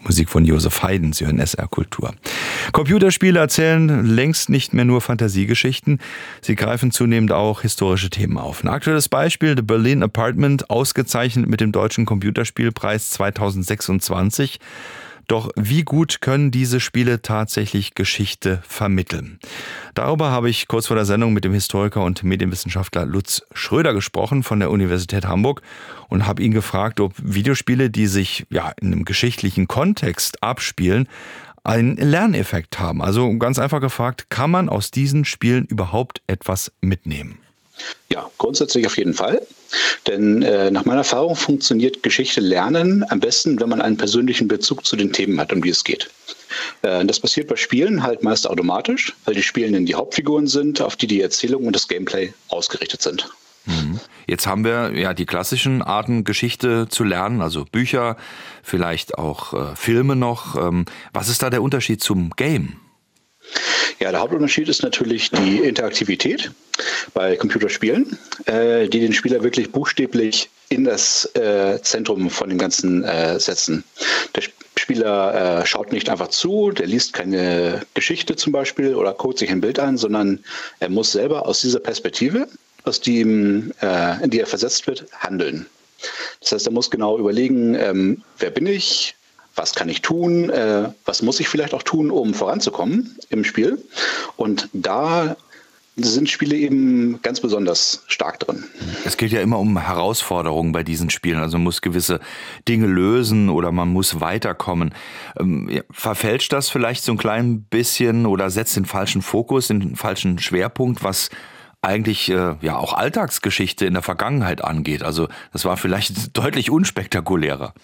Musik von Josef Haydn, Sie hören SR Kultur. Computerspiele erzählen längst nicht mehr nur Fantasiegeschichten, sie greifen zunehmend auch historische Themen auf. Ein aktuelles Beispiel, The Berlin Apartment, ausgezeichnet mit dem Deutschen Computerspielpreis 2026. Doch wie gut können diese Spiele tatsächlich Geschichte vermitteln? Darüber habe ich kurz vor der Sendung mit dem Historiker und Medienwissenschaftler Lutz Schröder gesprochen von der Universität Hamburg und habe ihn gefragt, ob Videospiele, die sich in einem geschichtlichen Kontext abspielen, einen Lerneffekt haben. Also ganz einfach gefragt, kann man aus diesen Spielen überhaupt etwas mitnehmen? Ja, grundsätzlich auf jeden Fall. Denn nach meiner Erfahrung funktioniert Geschichte lernen am besten, wenn man einen persönlichen Bezug zu den Themen hat, um die es geht. Das passiert bei Spielen halt meist automatisch, weil die Spielenden die Hauptfiguren sind, auf die die Erzählung und das Gameplay ausgerichtet sind. Jetzt haben wir die klassischen Arten, Geschichte zu lernen, also Bücher, vielleicht auch Filme noch. Was ist da der Unterschied zum Game? Ja, der Hauptunterschied ist natürlich die Interaktivität bei Computerspielen, die den Spieler wirklich buchstäblich in das Zentrum von dem Ganzen setzen. Der Spieler schaut nicht einfach zu, der liest keine Geschichte zum Beispiel oder guckt sich ein Bild an, sondern er muss selber aus dieser Perspektive, in die er versetzt wird, handeln. Das heißt, er muss genau überlegen, wer bin ich? Was kann ich tun? Was muss ich vielleicht auch tun, um voranzukommen im Spiel? Und da sind Spiele eben ganz besonders stark drin. Es geht ja immer um Herausforderungen bei diesen Spielen. Also man muss gewisse Dinge lösen oder man muss weiterkommen. Verfälscht das vielleicht so ein klein bisschen oder setzt den falschen Fokus, den falschen Schwerpunkt, was eigentlich auch Alltagsgeschichte in der Vergangenheit angeht? Also das war vielleicht deutlich unspektakulärer.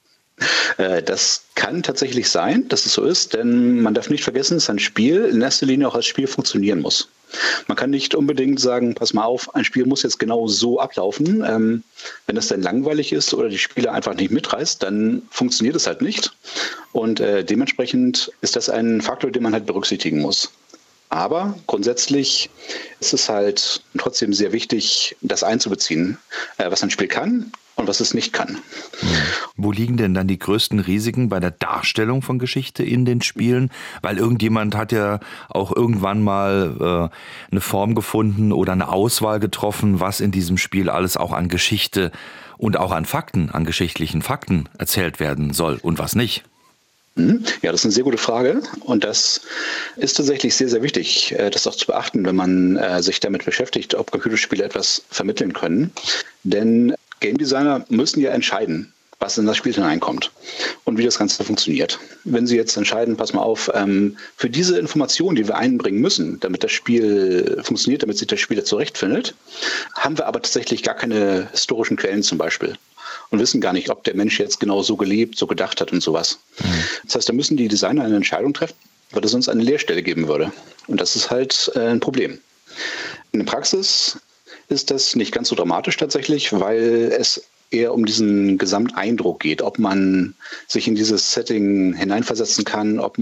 Das kann tatsächlich sein, dass es so ist, denn man darf nicht vergessen, dass ein Spiel in erster Linie auch als Spiel funktionieren muss. Man kann nicht unbedingt sagen, pass mal auf, ein Spiel muss jetzt genau so ablaufen. Wenn das dann langweilig ist oder die Spieler einfach nicht mitreißt, dann funktioniert es halt nicht. Und dementsprechend ist das ein Faktor, den man halt berücksichtigen muss. Aber grundsätzlich ist es halt trotzdem sehr wichtig, das einzubeziehen, was ein Spiel kann und was es nicht kann. Wo liegen denn dann die größten Risiken bei der Darstellung von Geschichte in den Spielen? Weil irgendjemand hat ja auch irgendwann mal eine Form gefunden oder eine Auswahl getroffen, was in diesem Spiel alles auch an Geschichte und auch an Fakten, an geschichtlichen Fakten erzählt werden soll und was nicht. Ja, das ist eine sehr gute Frage und das ist tatsächlich sehr, sehr wichtig, das auch zu beachten, wenn man sich damit beschäftigt, ob Computerspiele etwas vermitteln können. Denn Game Designer müssen ja entscheiden, was in das Spiel hineinkommt und wie das Ganze funktioniert. Wenn sie jetzt entscheiden, pass mal auf, für diese Informationen, die wir einbringen müssen, damit das Spiel funktioniert, damit sich der Spieler zurechtfindet, haben wir aber tatsächlich gar keine historischen Quellen zum Beispiel. Und wissen gar nicht, ob der Mensch jetzt genau so gelebt, so gedacht hat und sowas. Das heißt, da müssen die Designer eine Entscheidung treffen, weil es sonst eine Leerstelle geben würde. Und das ist halt ein Problem. In der Praxis ist das nicht ganz so dramatisch tatsächlich, weil es eher um diesen Gesamteindruck geht, ob man sich in dieses Setting hineinversetzen kann, ob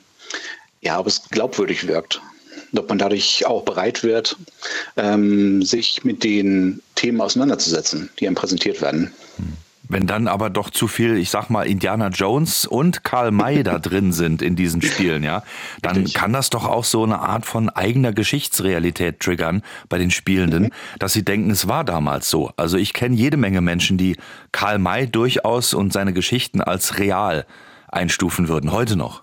es glaubwürdig wirkt. Ob man dadurch auch bereit wird, sich mit den Themen auseinanderzusetzen, die einem präsentiert werden. Wenn dann aber doch zu viel, ich sag mal, Indiana Jones und Karl May da drin sind in diesen Spielen, dann kann das doch auch so eine Art von eigener Geschichtsrealität triggern bei den Spielenden, dass sie denken, es war damals so. Also ich kenne jede Menge Menschen, die Karl May durchaus und seine Geschichten als real einstufen würden, heute noch.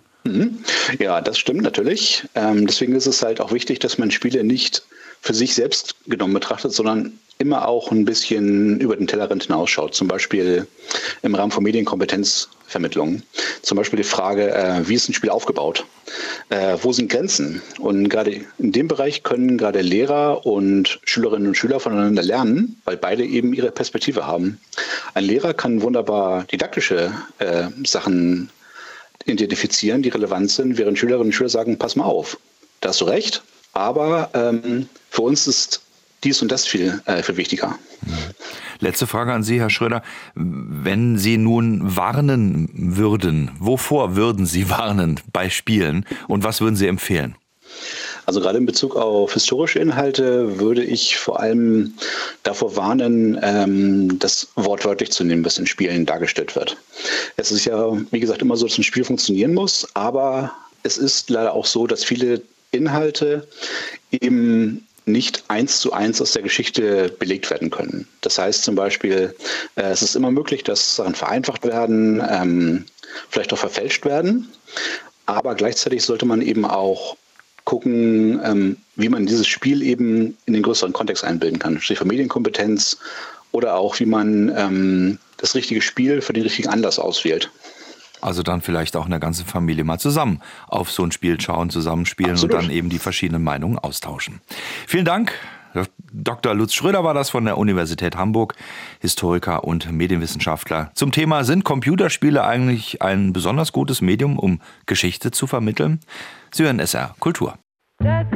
Ja, das stimmt natürlich. Deswegen ist es halt auch wichtig, dass man Spiele nicht für sich selbst genommen betrachtet, sondern immer auch ein bisschen über den Tellerrand hinausschaut. Zum Beispiel im Rahmen von Medienkompetenzvermittlung. Zum Beispiel die Frage, wie ist ein Spiel aufgebaut? Wo sind Grenzen? Und gerade in dem Bereich können gerade Lehrer und Schülerinnen und Schüler voneinander lernen, weil beide eben ihre Perspektive haben. Ein Lehrer kann wunderbar didaktische Sachen identifizieren, die relevant sind, während Schülerinnen und Schüler sagen, pass mal auf, da hast du recht, aber für uns ist dies und das viel wichtiger. Letzte Frage an Sie, Herr Schröder. Wenn Sie nun warnen würden, wovor würden Sie warnen bei Spielen und was würden Sie empfehlen? Also gerade in Bezug auf historische Inhalte würde ich vor allem davor warnen, das wortwörtlich zu nehmen, was in Spielen dargestellt wird. Es ist ja, wie gesagt, immer so, dass ein Spiel funktionieren muss, aber es ist leider auch so, dass viele Inhalte eben nicht 1:1 aus der Geschichte belegt werden können. Das heißt zum Beispiel, es ist immer möglich, dass Sachen vereinfacht werden, vielleicht auch verfälscht werden, aber gleichzeitig sollte man eben auch gucken, wie man dieses Spiel eben in den größeren Kontext einbilden kann, sprich für Medienkompetenz oder auch wie man das richtige Spiel für den richtigen Anlass auswählt. Also dann vielleicht auch eine ganze Familie mal zusammen auf so ein Spiel schauen, zusammenspielen. Absolut. Und dann eben die verschiedenen Meinungen austauschen. Vielen Dank. Dr. Lutz Schröder war das von der Universität Hamburg, Historiker und Medienwissenschaftler. Zum Thema: Sind Computerspiele eigentlich ein besonders gutes Medium, um Geschichte zu vermitteln? Sie hören SR Kultur.